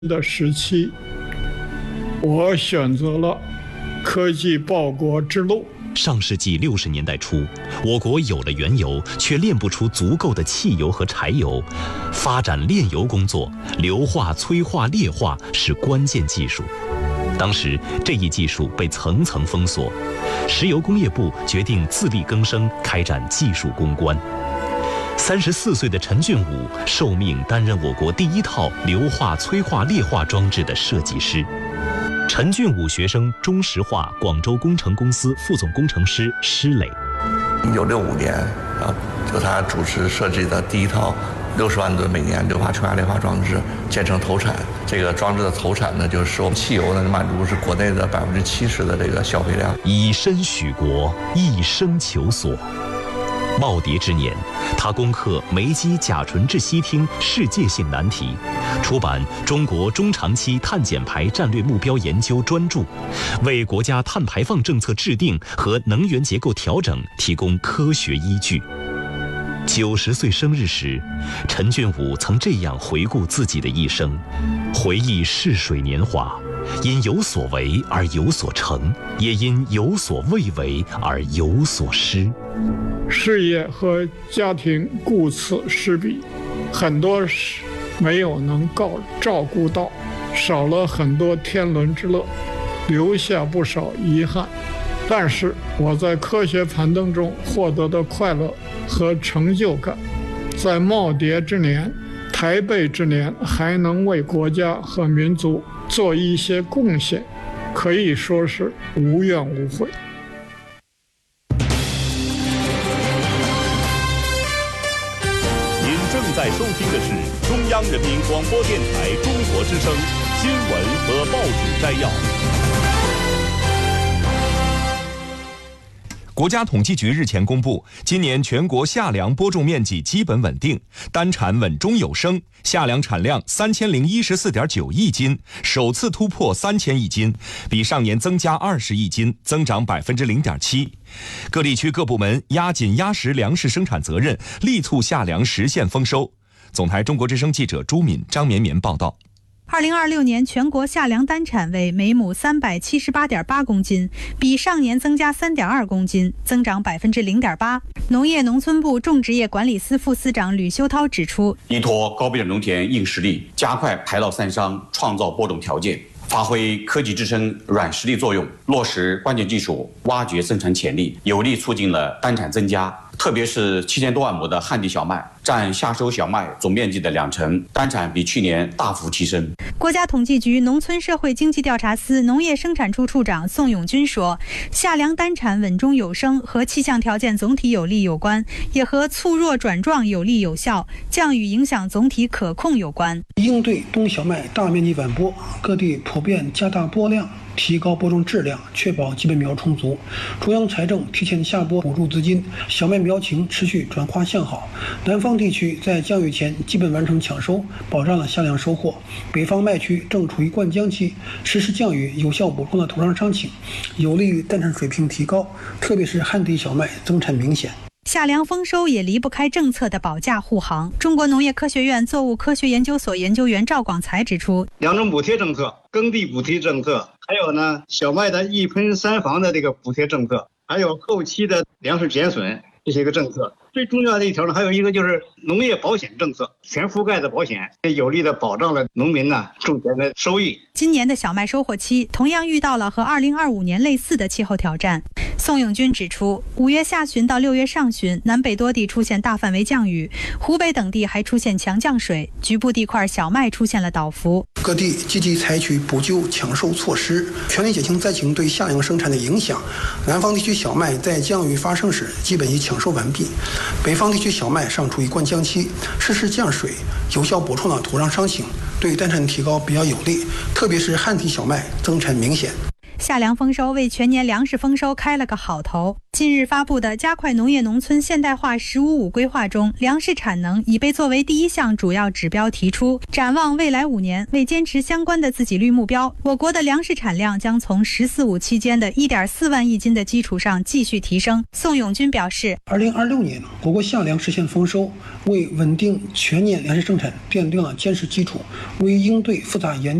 的时期，我选择了科技报国之路。 上世纪60年代初，我国有了原油，却炼不出足够的汽油和柴油。发展炼油工作，硫化、催化、裂化是关键技术。当时这一技术被层层封锁，石油工业部决定自力更生，开展技术攻关。34岁的陈俊武受命担任我国第一套硫化、催化、裂化装置的设计师。陈俊武学生中石化广州工程公司副总工程师施磊。 1965年就他主持设计的第一套60万吨每年硫化、催化、裂化装置建成投产。这个装置的投产呢，就是我们汽油呢满足是国内的70%的这个消费量。 以身许国，一生求索。耄耋之年，他攻克煤基甲醇质烯烃世界性难题，出版《中国中长期碳减排战略目标研究》专著，为国家碳排放政策制定和能源结构调整提供科学依据。90岁生日时，陈俊武曾这样回顾自己的一生，回忆逝水年华，因有所为而有所成，也因有所未为而有所失。 事业和家庭顾此失彼，很多事没有能照顾到，少了很多天伦之乐，留下不少遗憾。但是我在科学攀登中获得的快乐和成就感，在耄耋之年、台北之年还能为国家和民族做一些贡献，可以说是无怨无悔。 您正在收听的是中央人民广播电台中国之声新闻和报纸摘要。 国家统计局日前公布，今年全国夏粮播种面积基本稳定，单产稳中有升，夏粮产量3014.9亿斤，首次突破3000亿斤，比上年增加20亿斤，增长0.7%。各地区各部门压紧压实粮食生产责任，力促夏粮实现丰收。总台中国之声记者朱敏、张绵绵报道。 2026年全国夏粮单产为每亩378.8公斤，比上年增加3.2公斤，增长0.8%。农业农村部种植业管理司副司长吕修涛指出， 依托高标准农田硬实力，加快排涝散伤，创造播种条件，发挥科技支撑软实力作用，落实关键技术，挖掘生产潜力，有力促进了单产增加。特别是7000多万亩的旱地小麦，占夏收小麦总面积的20%，单产比去年大幅提升。 国家统计局农村社会经济调查司农业生产处处长宋永军说，夏粮单产稳中有升和气象条件总体有利有关，也和促弱转壮有力有效，降雨影响总体可控有关。 应对冬小麦大面积晚播，各地普遍加大播量，提高播种质量，确保基本苗充足。中央财政提前下拨补助资金，小麦苗情持续转化向好。南方地区在降雨前基本完成抢收，保障了夏粮收获。北方麦区正处于灌浆期，实施降雨有效补充了土壤伤情，有利于单产水平提高，特别是旱地小麦增产明显。 夏粮丰收也离不开政策的保驾护航。中国农业科学院作物科学研究所研究员赵广才指出， 粮种补贴政策、耕地补贴政策，还有小麦的一喷三防的这个补贴政策，还有后期的粮食减损这些个政策。最重要的一条还有一个就是农业保险政策，全覆盖的保险，有力的保障了农民种田的收益。 今年的小麦收获期同样遇到了和2025年类似的气候挑战。宋永军指出，5月下旬到6月上旬，南北多地出现大范围降雨，湖北等地还出现强降水，局部地块小麦出现了倒伏。 各地积极采取补救抢收措施，全力减轻灾情对夏粮生产的影响。南方地区小麦在降雨发生时基本已抢收完毕，北方地区小麦尚处于灌浆期，适时降水，有效补充了土壤伤情，对单产提高比较有利，特别是旱地小麦增产明显。 夏粮丰收为全年粮食丰收开了个好头。近日发布的加快农业农村现代化“15+5”规划中，粮食产能已被作为第一项主要指标提出。展望未来5年，为坚持相关的自给率目标，我国的粮食产量将从“14+5”期间的1.4万亿斤的基础上继续提升。宋永军表示 ，2026年我国夏粮实现丰收，为稳定全年粮食生产奠定了坚实基础，为应对复杂严